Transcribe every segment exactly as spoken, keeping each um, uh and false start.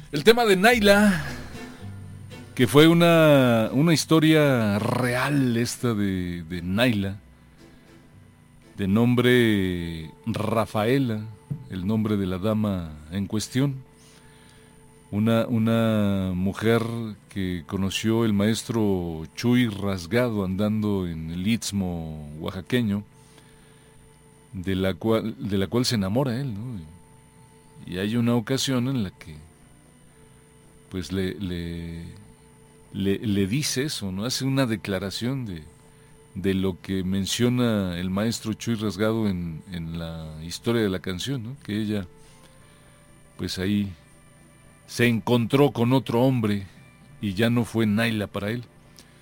El tema de Naila, que fue una, una historia real esta de, de Naila, de nombre Rafaela, el nombre de la dama en cuestión. Una, una mujer que conoció el maestro Chuy Rasgado andando en el istmo oaxaqueño, de la cual, de la cual se enamora él, ¿no? Y hay una ocasión en la que pues le, le, le, le dice eso, ¿no? Hace una declaración de, de lo que menciona el maestro Chuy Rasgado en, en la historia de la canción, ¿no? Que ella pues ahí se encontró con otro hombre y ya no fue Naila para él.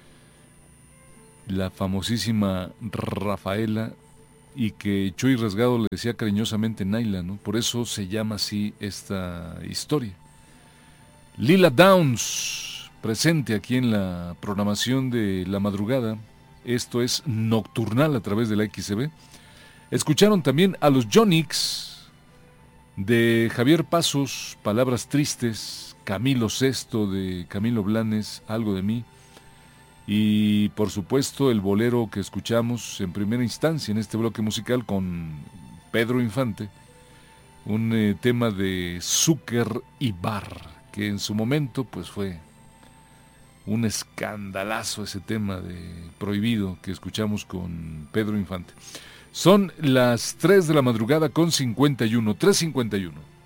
La famosísima Rafaela, y que Chuy Rasgado le decía cariñosamente Naila, ¿no? Por eso se llama así esta historia. Lila Downs, presente aquí en la programación de la madrugada. Esto es Nocturnal a través de la X C B. Escucharon también a los Yonix, de Javier Pasos, Palabras Tristes, Camilo Sesto de Camilo Blanes, Algo de mí, y por supuesto el bolero que escuchamos en primera instancia en este bloque musical con Pedro Infante, un eh, tema de Zúcar y Bar, que en su momento pues fue un escandalazo ese tema de Prohibido que escuchamos con Pedro Infante. Son las tres de la madrugada con cincuenta y uno, tres cincuenta y uno.